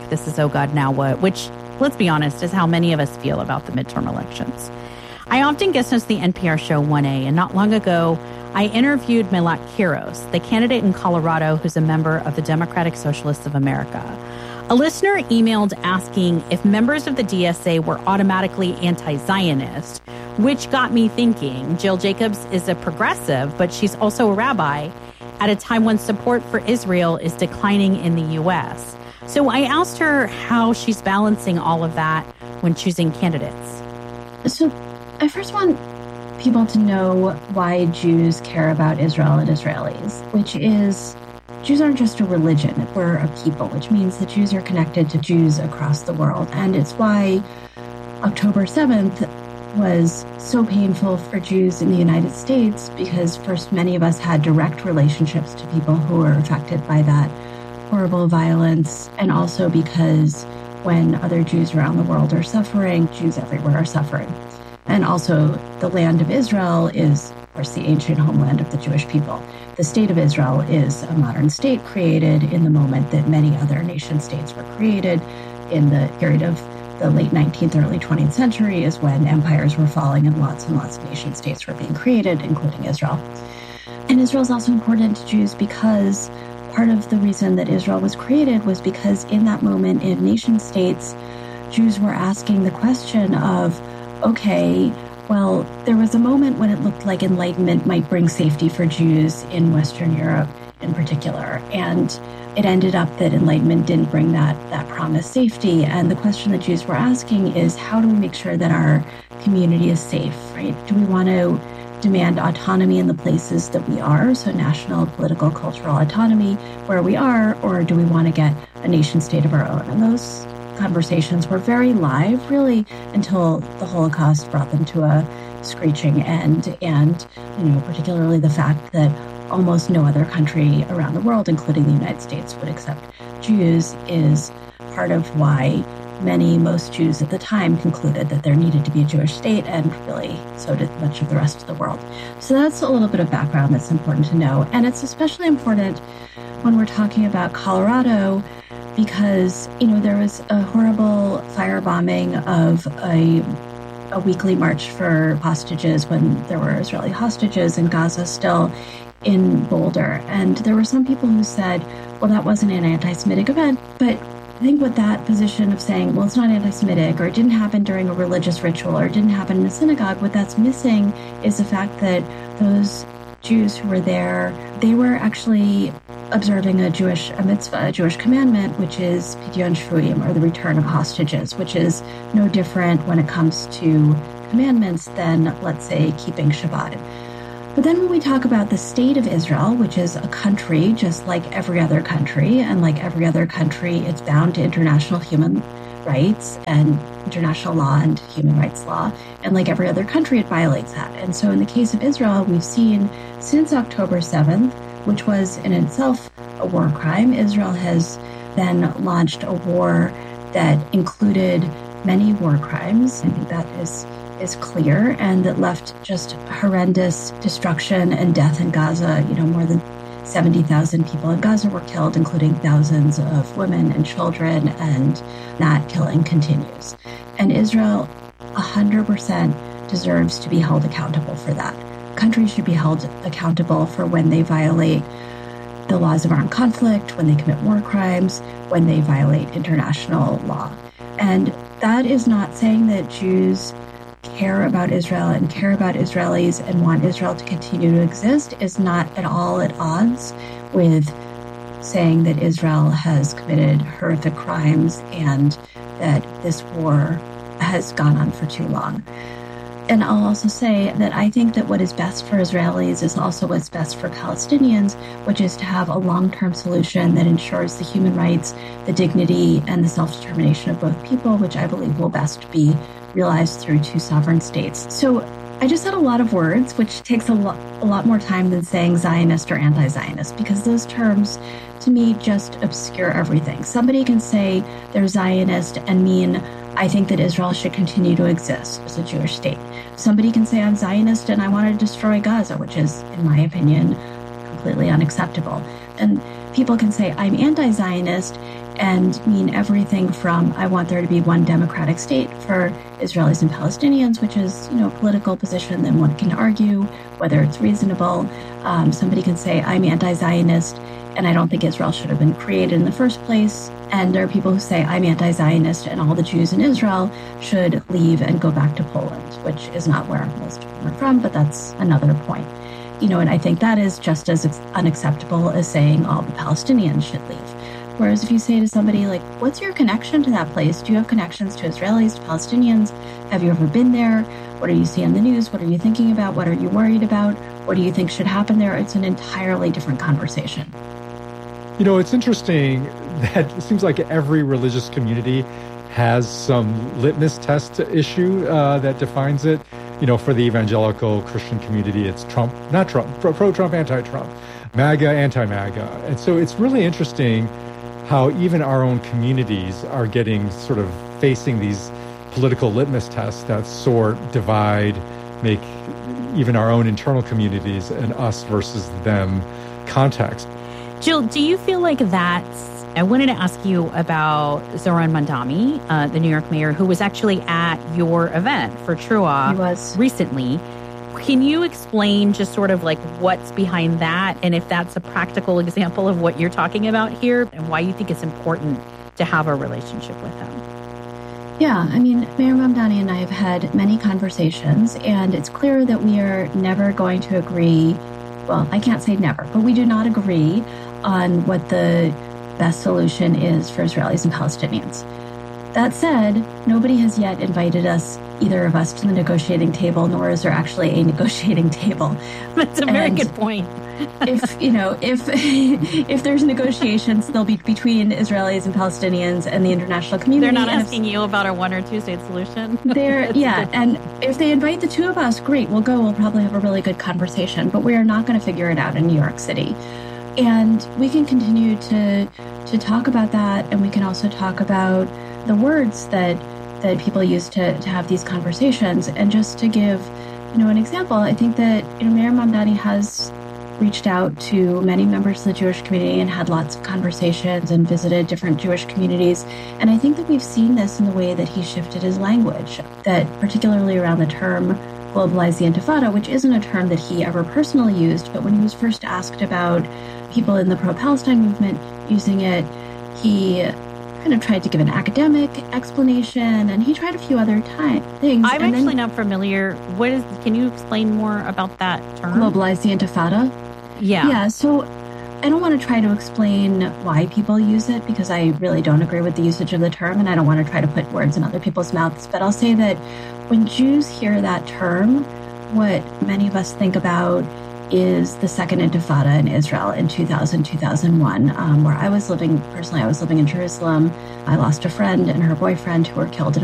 this is, oh God, now what? Which, let's be honest, is how many of us feel about the midterm elections. I often guest host the NPR show 1A, and not long ago, I interviewed Melat Quiros, the candidate in Colorado who's a member of the Democratic Socialists of America. A listener emailed asking if members of the DSA were automatically anti-Zionist, which got me thinking. Jill Jacobs is a progressive, but she's also a rabbi at a time when support for Israel is declining in the U.S. So I asked her how she's balancing all of that when choosing candidates. So I first want people to know why Jews care about Israel and Israelis, which is Jews aren't just a religion, we're a people, which means that Jews are connected to Jews across the world. And it's why October 7th was so painful for Jews in the United States, because first, many of us had direct relationships to people who were affected by that horrible violence, and also because when other Jews around the world are suffering, Jews everywhere are suffering. And also, the land of Israel is, of course, the ancient homeland of the Jewish people. The state of Israel is a modern state created in the moment that many other nation states were created. In the period of the late 19th, early 20th century is when empires were falling and lots of nation states were being created, including Israel. And Israel is also important to Jews because part of the reason that Israel was created was because in that moment in nation states, Jews were asking the question of, okay, well, there was a moment when it looked like Enlightenment might bring safety for Jews in Western Europe in particular. And it ended up that Enlightenment didn't bring that promised safety. And the question that Jews were asking is, how do we make sure that our community is safe, right? Do we want to demand autonomy in the places that we are, so national, political, cultural autonomy where we are, or do we want to get a nation state of our own? And those conversations were very live, really, until the Holocaust brought them to a screeching end. And, particularly the fact that almost no other country around the world, including the United States, would accept Jews is part of why most Jews at the time concluded that there needed to be a Jewish state, and really so did much of the rest of the world. So that's a little bit of background that's important to know. And it's especially important when we're talking about Colorado, because, there was a horrible firebombing of a weekly march for hostages when there were Israeli hostages in Gaza still in Boulder. And there were some people who said, well, that wasn't an anti-Semitic event. But I think what that position of saying, well, it's not anti-Semitic, or it didn't happen during a religious ritual, or it didn't happen in a synagogue, what that's missing is the fact that those Jews who were there, they were actually observing a mitzvah, a Jewish commandment, which is Pidyon Shvuim, or the return of hostages, which is no different when it comes to commandments than, let's say, keeping Shabbat. But then when we talk about the state of Israel, which is a country just like every other country, and like every other country, it's bound to international human rights and international law and human rights law. And like every other country, it violates that. And so in the case of Israel, we've seen since October 7th, which was in itself a war crime, Israel has then launched a war that included many war crimes. I think that is clear, and that left just horrendous destruction and death in Gaza. More than 70,000 people in Gaza were killed, including thousands of women and children, and that killing continues. And Israel 100% deserves to be held accountable for that. Countries should be held accountable for when they violate the laws of armed conflict, when they commit war crimes, when they violate international law. And that is not saying that Jews care about Israel and care about Israelis and want Israel to continue to exist is not at all at odds with saying that Israel has committed horrific crimes and that this war has gone on for too long. And I'll also say that I think that what is best for Israelis is also what's best for Palestinians, which is to have a long-term solution that ensures the human rights, the dignity, and the self-determination of both people, which I believe will best be realized through two sovereign states. So I just said a lot of words, which takes a lot more time than saying Zionist or anti-Zionist, because those terms, to me, just obscure everything. Somebody can say they're Zionist and mean, I think that Israel should continue to exist as a Jewish state. Somebody can say I'm Zionist and I want to destroy Gaza, which is, in my opinion, completely unacceptable. And people can say I'm anti-Zionist and mean everything from I want there to be one democratic state for Israelis and Palestinians, which is, a political position that one can argue whether it's reasonable. Somebody can say I'm anti-Zionist and I don't think Israel should have been created in the first place. And there are people who say I'm anti-Zionist and all the Jews in Israel should leave and go back to Poland, which is not where most of them are from, but that's another point. And I think that is just as unacceptable as saying all the Palestinians should leave. Whereas if you say to somebody like, what's your connection to that place? Do you have connections to Israelis, to Palestinians? Have you ever been there? What do you see on the news? What are you thinking about? What are you worried about? What do you think should happen there? It's an entirely different conversation. It's interesting that it seems like every religious community has some litmus test issue that defines it. For the evangelical Christian community, it's Trump, not Trump, pro-Trump, anti-Trump, MAGA, anti-MAGA. And so it's really interesting how even our own communities are getting sort of facing these political litmus tests that sort, divide, make even our own internal communities an us versus them context. Jill, do you feel like I wanted to ask you about Zohran Mamdani, the New York mayor, who was actually at your event for Truah recently. Can you explain just sort of like what's behind that and if that's a practical example of what you're talking about here and why you think it's important to have a relationship with him? Yeah, Mayor Mamdani and I have had many conversations, and it's clear that we are never going to agree. Well, I can't say never, but we do not agree on what the best solution is for Israelis and Palestinians. That said, nobody has yet invited either of us to the negotiating table, nor is there actually a negotiating table. That's a very good point. if there's negotiations, they'll be between Israelis and Palestinians and the international community. They're not asking you about a 1 or 2 state solution. And if they invite the two of us, great, we'll go. We'll probably have a really good conversation, but we are not going to figure it out in New York City. And we can continue to talk about that, and we can also talk about the words that people use to have these conversations. And just to give, an example, I think that Mayor Mamdani has reached out to many members of the Jewish community and had lots of conversations and visited different Jewish communities. And I think that we've seen this in the way that he shifted his language, that particularly around the term globalize the Intifada, which isn't a term that he ever personally used, but when he was first asked about people in the pro-Palestine movement using it, he kind of tried to give an academic explanation, and he tried a few other things. I'm actually not familiar. Can you explain more about that term? Globalize the Intifada? Yeah, so I don't want to try to explain why people use it, because I really don't agree with the usage of the term, and I don't want to try to put words in other people's mouths. But I'll say that when Jews hear that term, what many of us think about is the Second Intifada in Israel in 2000, 2001, where I was living in Jerusalem. I lost a friend and her boyfriend who were killed in